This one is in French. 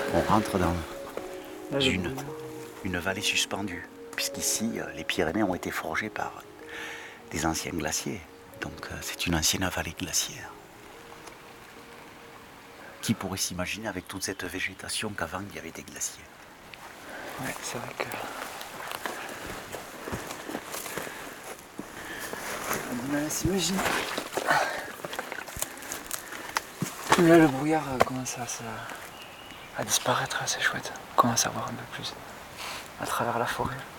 On rentre dans Là, une vallée suspendue, puisqu'ici, les Pyrénées ont été forgées par des anciens glaciers. Donc c'est une ancienne vallée glaciaire. Qui pourrait s'imaginer avec toute cette végétation qu'avant il y avait des glaciers? Ouais, c'est vrai que... On a du mal à s'imaginer. Là, le brouillard commence à disparaître, c'est chouette. On commence à voir un peu plus à travers la forêt.